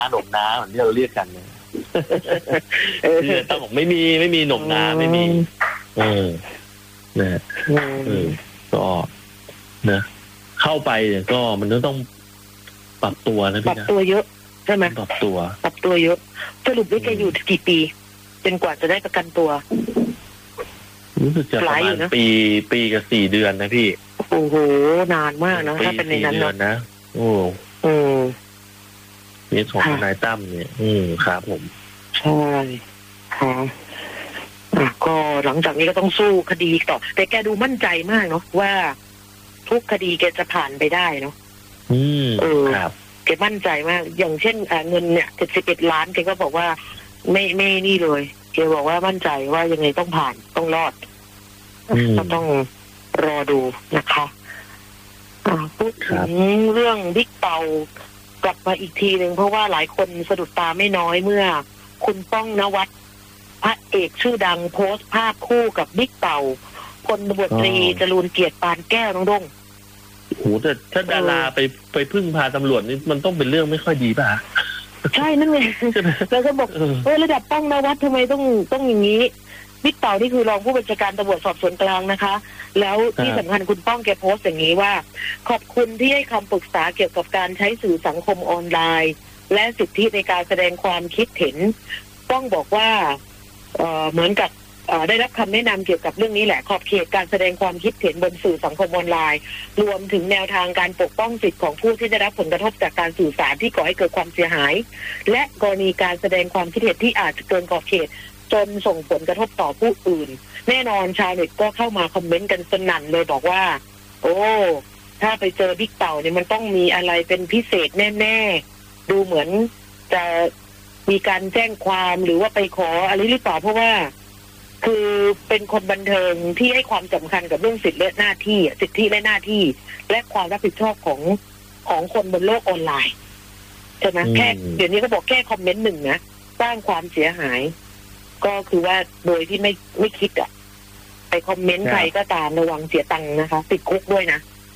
หนมน้าเหมือนที่เราเรียกกันเนี่ยเออคือต้องบอกไม่มีหนมน้าไม่มี นะ ก็นะเข้าไปเนี่ยก็มันต้องปรับตัวนะปรัพี่บนะตัวเยอะใช่ไหมปรับตัวปรับตัวเยอะสรุปได้แกอยู่กี่ปีจนกว่าจะได้ประกันตัวรู้สึกจะประหลายอมายู่ณนะปีกับ4 เดือนนะพี่โอ้โหนานมากนะปีถ้าเป็นใน 4 นั้นเดือนเนาะนะโอ้อืมนี่ของค่ะทนายตั้มเนี่ยครับผมใช่ค่ะก็หลังจากนี้ก็ต้องสู้คดีต่อ แต่แกดูมั่นใจมากเนาะว่าทุกคดีแกจะผ่านไปได้เนาะครับแกมั่นใจมาก อย่างเช่นเงินเนี่ย71 ล้านแกก็บอกว่าไม่นี่เลยแกบอกว่ามั่นใจว่ายังไงต้องผ่านต้องรอดก็ต้องรอดูนะคะพูดถึงเรื่องบิ๊กเต่ากลับมาอีกทีหนึ่งเพราะว่าหลายคนสะดุดตาไม่น้อยเมื่อ คุณป้องนวัดพระเอกชื่อดังโพสต์ภาพคู่กับบิ๊กเต่าพลตำรวจตรีจรูญเกียรติปานแก้วน้องดงโหแต่ถ้าดาราไปพึ่งพาตำรวจนี่มันต้องเป็นเรื่องไม่ค่อยดีป่ะใช่นั่นไงแล้วก็บอกระดับป้องนวัดทำไมต้องอย่างนี้บิ๊กเต่านี่คือรองผู้บัญชาการตำรวจสอบสวนกลางนะคะ แล้วที่สำคัญคุณป้องแกโพสต์อย่างนี้ว่าขอบคุณที่ให้คำปรึกษาเกี่ยวกับการใช้สื่อสังคมออนไลน์ และสิทธิในการแสดงความคิดเห็นป้องบอกว่าเหมือนกับได้รับคำแนะนำเกี่ยวกับเรื่องนี้แหละขอบเขตการแสดงความคิดเห็นบนสื่อสังคมออนไลน์รวมถึงแนวทางการปกป้องสิทธิของผู้ที่ได้รับผลกระทบจากการสื่อสารที่ก่อให้เกิดความเสียหายและกรณีการแสดงความคิดเห็นที่อาจจะเกินขอบเขตจนส่งผลกระทบต่อผู้อื่นแน่นอนชาวเน็ตก็เข้ามาคอมเมนต์กันสนั่นเลยบอกว่าโอ้ถ้าไปเจอบิ๊กเต่าเนี่ยมันต้องมีอะไรเป็นพิเศษแน่ๆดูเหมือนจะมีการแจ้งความหรือว่าไปขออะไรหรือเปล่าเพราะว่าคือเป็นคนบันเทิงที่ให้ความสำคัญกับเรื่องสิทธิและหน้าที่สิทธิและหน้าที่และความรับผิดชอบของคนบนโลกออนไลน์ใช่ไหมแค่เดี๋ยวนี้ก็บอกแค่คอมเมนต์หนึ่งนะสร้างความเสียหายก็คือว่าโดยที่ไม่คิดไปคอมเมนต์ใครก็ตามระวังเสียตังค์นะคะติดคุกด้วยนะ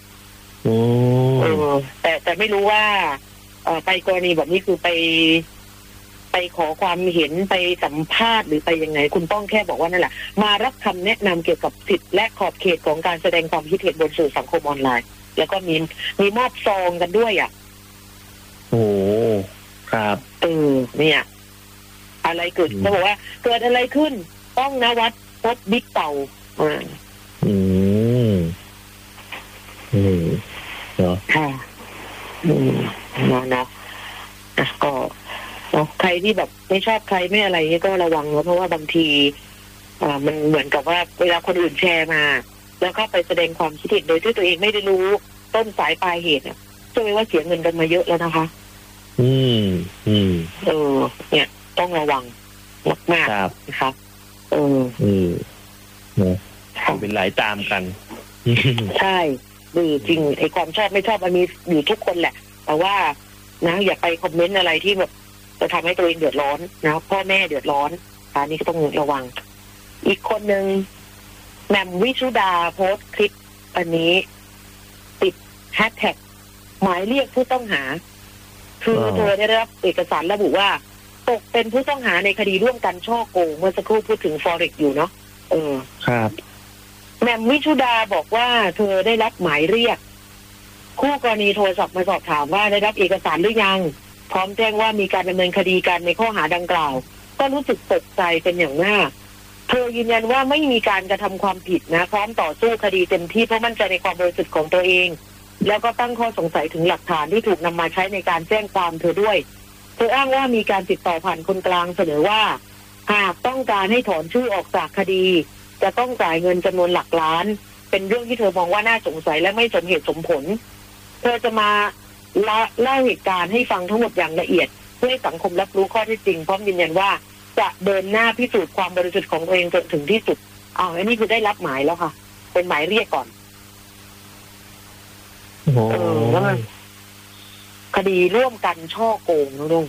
แต่ไม่รู้ว่าไปกรณีแบบนี้คือไปขอความเห็นไปสัมภาษณ์หรือไปยังไงคุณป้องแค่บอกว่านั่นแหละมารับคำแนะนำเกี่ยวกับสิทธิและขอบเขตของการแสดงความคิดเห็นบนสื่อสังคมออนไลน์แล้วก็มีมอบซองกันด้วยโอ้ครับเนี่ยอะไรเกิดเขาบอกว่าเกิดอะไรขึ้นป้องนวัดพบบิ๊กเต่าเนาะค่ะนะก็ใครที่แบบไม่ชอบใครไม่อะไรนี่ก็ระวังเพราะว่าบางทีมันเหมือนกับว่าเวลาคนอื่นแชร์มาแล้วก็ไปแสดงความคิดเห็นโดยที่ตัวเองไม่ได้รู้ต้นสายปลายเหตุเนี่ยเชื่อไหมว่าเสียเงินกันมาเยอะแล้วนะคะเนี่ยต้องระวังมากๆนะคะเป็นหลายตามกันใช่จริงไอ้ความชอบไม่ชอบมันมีอยู่ทุกคนแหละแต่ว่านะอย่าไปคอมเมนต์อะไรที่แบบจะทำให้ตัวเองเดือดร้อนนะพ่อแม่เดือดร้อนอันนี้ก็ต้องระวังอีกคนหนึ่งแหม่มวิชุดาโพสต์คลิปอันนี้ติดแฮชแท็กหมายเรียกผู้ต้องหาคือเธอได้รับเอกสารระบุว่าตกเป็นผู้ต้องหาในคดีร่วมกันช่อโกงเมื่อสักครู่พูดถึงฟอเร็กอยู่เนาะครับแหม่มวิชุดาบอกว่าเธอได้รับหมายเรียกคู่กรณีโทรศัพท์มาสอบถามว่าได้รับเอกสารหรือยังพร้อมแจ้งว่ามีการดำเนินคดีกันในข้อหาดังกล่าวก็รู้สึกตกใจเป็นอย่างมากเธอยืนยันว่าไม่มีการกระทำความผิดนะพร้อมต่อสู้คดีเต็มที่เพราะมั่นใจในความบริสุทธิ์ของตัวเองแล้วก็ตั้งข้อสงสัยถึงหลักฐานที่ถูกนำมาใช้ในการแจ้งความเธอด้วยเธออ้างว่ามีการติดต่อผ่านคนกลางเสนอว่าหากต้องการให้ถอนชื่อออกจากคดีจะต้องจ่ายเงินจำนวนหลักล้านเป็นเรื่องที่เธอมองว่าน่าสงสัยและไม่สมเหตุสมผลเธอจะมาเล่าเหตุการณ์ให้ฟังทั้งหมดอย่างละเอียดเพื่อให้สังคมรับรู้ข้อเท็จจริงพร้อมยืนยันว่าจะเดินหน้าพิสูจน์ความบริสุทธิ์ของตัวเองจนถึงที่สุดอันนี้คือได้รับหมายแล้วค่ะเป็นหมายเรียกก่อนแล้วมันคดีร่วมกันช่อโกงนะลุง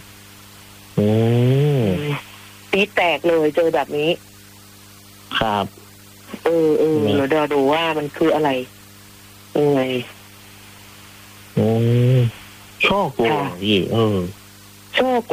ตีแตกเลยเจอแบบนี้ครับเราดูว่ามันคืออะไรยังไงช่อโกงพี่ช่อโก